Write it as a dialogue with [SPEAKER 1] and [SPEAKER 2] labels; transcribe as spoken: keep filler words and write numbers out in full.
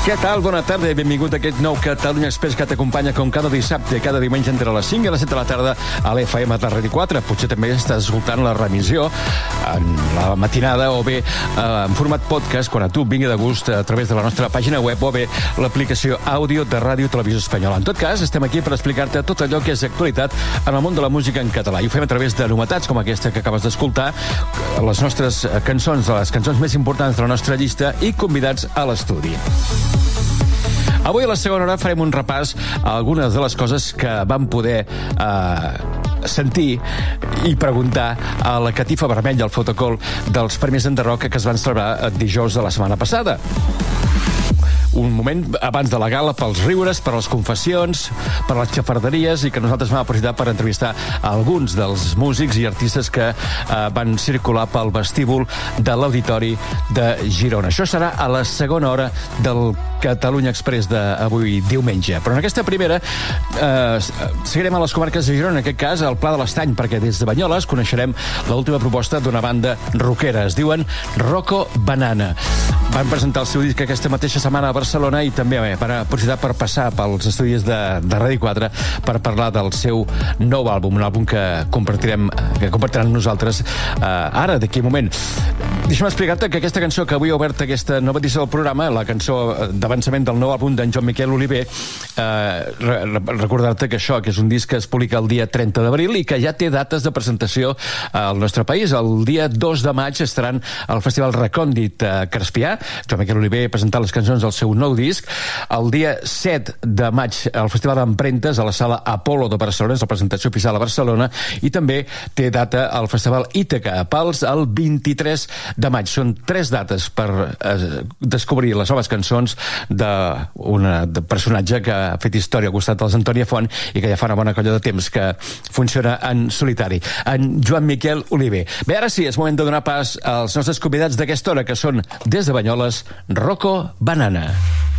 [SPEAKER 1] Què tal? Bona tarda i benvingut a aquest nou Catalunya Express que t'acompanya com cada dissabte i cada diumenge entre les cinc i les set de la tarda a l'F M de Ràdio quatre. Potser també estàs escoltant la remissió en la matinada o bé eh, en format podcast quan a tu vingui de gust a través de la nostra pàgina web o bé l'aplicació àudio de Ràdio Televisió Espanyola. En tot cas, estem aquí per explicar-te tot allò que és actualitat en el món de la música en català. I ho fem a través de novetats com aquesta que acabes d'escoltar, les nostres cançons, les cançons més importants de la nostra llista i convidats a l'estudi. Avui a la segona hora farem un repàs a algunes de les coses que vam poder eh, sentir i preguntar a la catifa vermella, al fotocall dels Premis Enderrock que es van celebrar dijous de la setmana passada. Un moment abans de la gala pels riures, per les confessions, per les xafarderies, i que nosaltres vam aprofitar per entrevistar alguns dels músics i artistes que eh, van circular pel vestíbul de l'Auditori de Girona. Això serà a la segona hora del Catalunya Express d'avui diumenge. Però en aquesta primera eh, seguirem a les comarques de Girona, en aquest cas al Pla de l'Estany, perquè des de Banyoles coneixerem l'última proposta d'una banda rockera. Es diuen Rocco Banana. Van presentar el seu disc aquesta mateixa setmana a Barcelona i també eh, van aprofitar per passar pels estudis de, de Ràdio quatre per parlar del seu nou àlbum, un àlbum que compartirem, que compartiran nosaltres eh, ara, d'aquí un moment. Deixa'm explicar-te que aquesta cançó que avui ha obert aquesta nova edició del programa, la cançó d'avançament del nou àlbum d'en Joan Miquel Oliver, eh, re recordar-te que això, que és un disc que es publica el dia trenta d'abril i que ja té dates de presentació al nostre país. El dia dos de maig estaran al Festival Recòndit a Crespià. Joan Miquel Oliver presentat les cançons del seu nou disc. El dia set de maig al Festival d'Emprentes a la Sala Apolo de Barcelona, és la presentació oficial a Barcelona, i també té data al Festival Ítaca a Pals el vint-i-tres de maig. Són tres dates per eh, descobrir les noves cançons d'un personatge que ha fet història al costat dels Antònia Font i que ja fa una bona colla de temps que funciona en solitari. En Joan Miquel Oliver. Bé, ara sí, és moment de donar pas als nostres convidats d'aquesta hora, que són des de Banyoles, Rocco Banana.